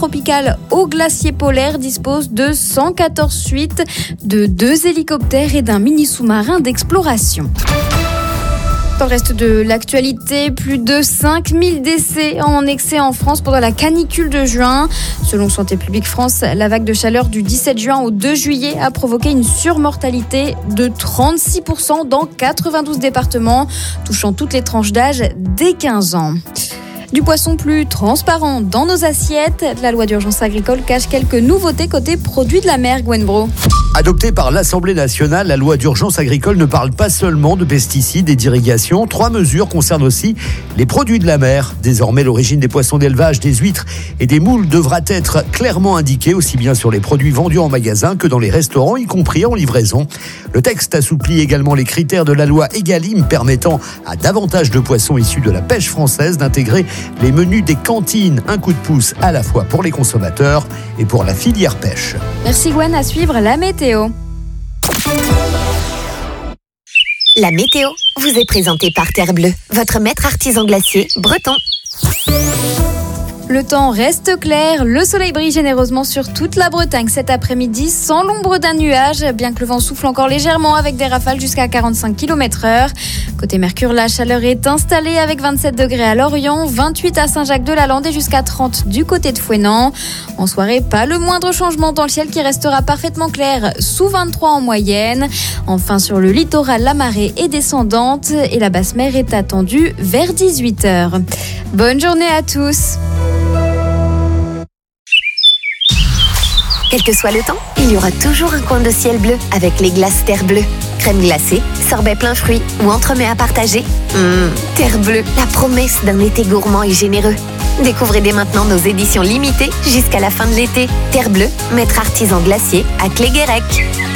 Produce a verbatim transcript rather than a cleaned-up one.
tropicale au glacier polaire dispose de cent quatorze suites, de deux hélicoptères et d'un mini sous-marin d'exploration. Dans le reste de l'actualité, plus de cinq mille décès en excès en France pendant la canicule de juin. Selon Santé publique France, la vague de chaleur du dix-sept juin au deux juillet a provoqué une surmortalité de trente-six pour cent dans quatre-vingt-douze départements, touchant toutes les tranches d'âge dès quinze ans. Du poisson plus transparent dans nos assiettes, la loi d'urgence agricole cache quelques nouveautés côté produits de la mer, Gwen Bro. Adoptée par l'Assemblée nationale, la loi d'urgence agricole ne parle pas seulement de pesticides et d'irrigation. Trois mesures concernent aussi les produits de la mer. Désormais, l'origine des poissons d'élevage, des huîtres et des moules devra être clairement indiquée, aussi bien sur les produits vendus en magasin que dans les restaurants, y compris en livraison. Le texte assouplit également les critères de la loi Egalim, permettant à davantage de poissons issus de la pêche française d'intégrer les menus des cantines. Un coup de pouce à la fois pour les consommateurs et pour la filière pêche. Merci Gwen, à suivre la météo. La météo vous est présentée par Terre Bleue, votre maître artisan glacier breton. Le temps reste clair, le soleil brille généreusement sur toute la Bretagne cet après-midi sans l'ombre d'un nuage, bien que le vent souffle encore légèrement avec des rafales jusqu'à quarante-cinq kilomètres heure. Côté Mercure, la chaleur est installée avec vingt-sept degrés à Lorient, vingt-huit à Saint-Jacques-de-la-Lande et jusqu'à trente du côté de Fouesnant. En soirée, pas le moindre changement dans le ciel qui restera parfaitement clair, sous vingt-trois en moyenne. Enfin, sur le littoral, la marée est descendante et la basse mer est attendue vers dix-huit heures. Bonne journée à tous. Quel que soit le temps, il y aura toujours un coin de ciel bleu avec les glaces Terre Bleue. Crème glacée, sorbet plein fruits ou entremets à partager. Mmh, Terre Bleue, la promesse d'un été gourmand et généreux. Découvrez dès maintenant nos éditions limitées jusqu'à la fin de l'été. Terre Bleue, maître artisan glacier à Cléguérec.